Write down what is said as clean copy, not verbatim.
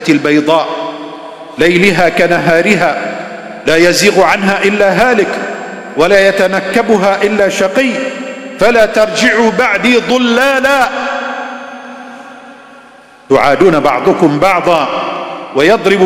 البيضاء ليلها كنهارها لا يزيغ عنها إلا هالك ولا يتنكبها إلا شقي فلا ترجعوا بعدي ضلالا تعادون بعضكم بعضا ويضرب